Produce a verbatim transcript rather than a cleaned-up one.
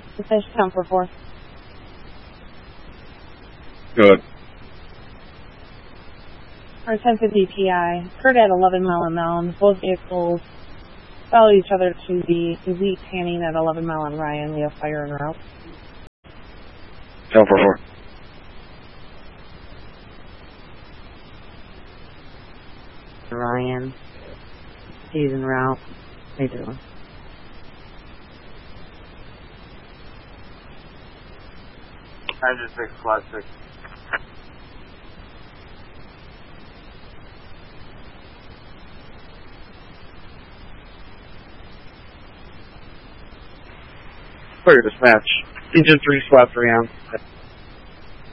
Finish ten for four. Good. Our ten fifty P I, occurred at eleven Mile and Mound. Both vehicles followed each other to the Elite Tanning at eleven Mile and Ryan. We have fire en route. ten for four. Ryan, he's en route. How you doing? Engine six, flat six. Clear dispatch. Engine three, slot three on.